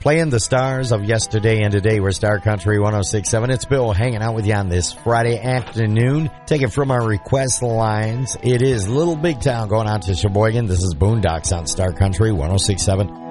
Playing the stars of yesterday and today. We're Star Country 106.7. It's Bill hanging out with you on this Friday afternoon. Taking from our request lines. It is Little Big Town going out to Sheboygan. This is Boondocks on Star Country 106.7.